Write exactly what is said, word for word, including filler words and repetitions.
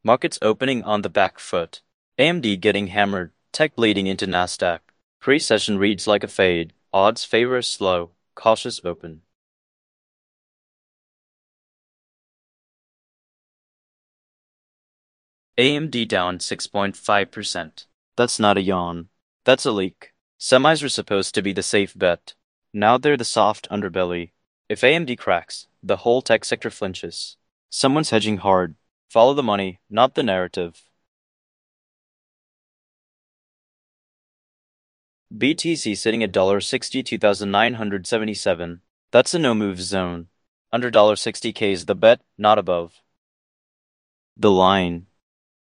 Markets opening on the back foot. A M D getting hammered. Tech bleeding into Nasdaq. Pre-session reads like a fade. Odds favor a slow, cautious open. A M D down six point five percent. That's not a yawn. That's a leak. Semis were supposed to be the safe bet. Now they're the soft underbelly. If A M D cracks, the whole tech sector flinches. Someone's hedging hard. Follow the money, not the narrative. B T C sitting at sixty-two thousand nine hundred seventy-seven. That's a no-move zone. Under sixty K is the bet, not above. The line.